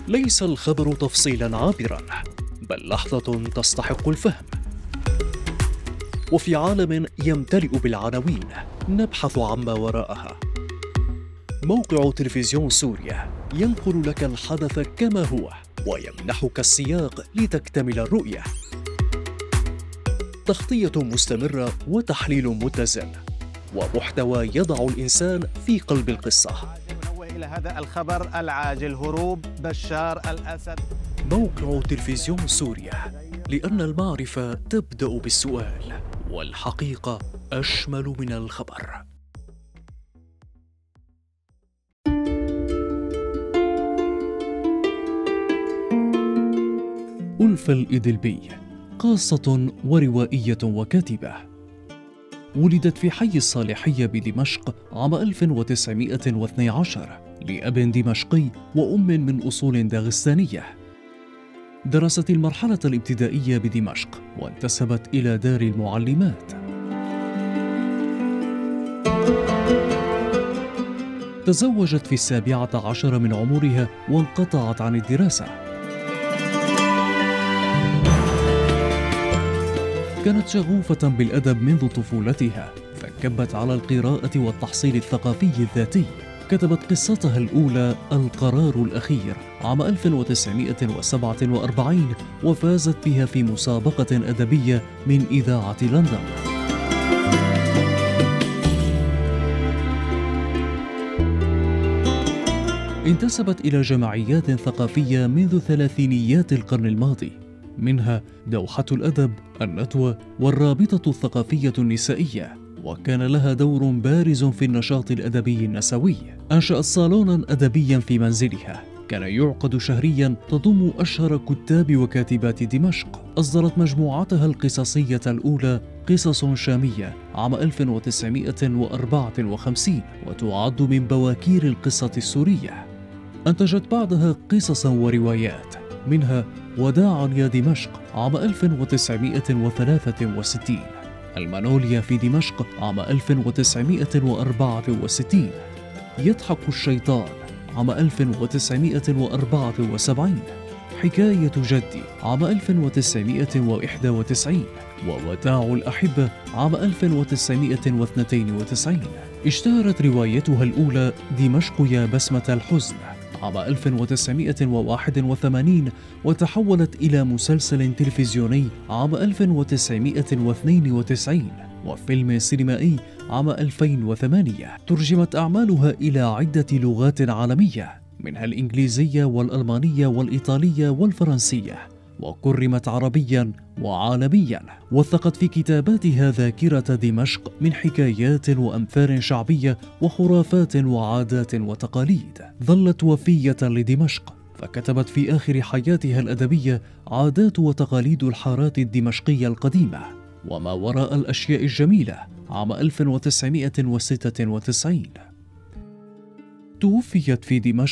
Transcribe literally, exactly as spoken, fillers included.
ليس الخبر تفصيلا عابرا، بل لحظة تستحق الفهم. وفي عالم يمتلئ بالعناوين نبحث عما وراءها. موقع تلفزيون سوريا ينقل لك الحدث كما هو ويمنحك السياق لتكتمل الرؤية. تغطية مستمرة وتحليل متزن ومحتوى يضع الإنسان في قلب القصة. إلى هذا الخبر العاجل: هروب بشار الأسد. موقع تلفزيون سوريا، لأن المعرفة تبدأ بالسؤال، والحقيقة أشمل من الخبر. ألفة الإدلبي، قاصة وروائية وكاتبة. ولدت في حي الصالحية بدمشق عام ألف وتسعمائة واثني عشر لأب دمشقي وأم من أصول داغستانية. درست المرحلة الابتدائية بدمشق وانتسبت إلى دار المعلمات. تزوجت في السابعة عشر من عمرها وانقطعت عن الدراسة. كانت شغوفة بالأدب منذ طفولتها، فانكبت على القراءة والتحصيل الثقافي الذاتي. كتبت قصتها الأولى القرار الأخير عام ألف وتسعمائة وسبعة وأربعين، وفازت بها في مسابقة أدبية من إذاعة لندن. انتسبت إلى جمعيات ثقافية منذ ثلاثينيات القرن الماضي، منها دوحة الأدب، الندوة، والرابطة الثقافية النسائية، وكان لها دور بارز في النشاط الأدبي النسوي. أنشأت صالونا أدبيا في منزلها كان يعقد شهريا تضم أشهر كتاب وكاتبات دمشق. أصدرت مجموعتها القصصية الأولى قصص شامية عام ألف وتسعمائة وأربعة وخمسين، وتعد من بواكير القصة السورية. أنتجت بعدها قصصا وروايات، منها وداعا يا دمشق عام ألف وتسعمائة وثلاثة وستين، المانوليا في دمشق عام ألف وتسعمائة وأربعة وستين، يضحك الشيطان عام ألف وتسعمائة وأربعة وسبعين، حكاية جدي عام ألف وتسعمائة وواحد وتسعين، ووداع الأحبة عام ألف وتسعمائة واثنين وتسعين. اشتهرت روايتها الأولى دمشق يا بسمة الحزن عام ألف وتسعمائة وواحد وثمانين، وتحولت إلى مسلسل تلفزيوني عام ألف وتسعمائة واثنين وتسعين، وفيلم سينمائي عام ألفين وثمانية. ترجمت أعمالها إلى عدة لغات عالمية، منها الإنجليزية والألمانية والإيطالية والفرنسية، وكرمت عربيا وعالميا. وثقت في كتاباتها ذاكرة دمشق من حكايات وأمثال شعبية وخرافات وعادات وتقاليد. ظلت وفية لدمشق، فكتبت في آخر حياتها الأدبية عادات وتقاليد الحارات الدمشقية القديمة وما وراء الأشياء الجميلة عام ألف وتسعمائة وستة وتسعين. توفيت في دمشق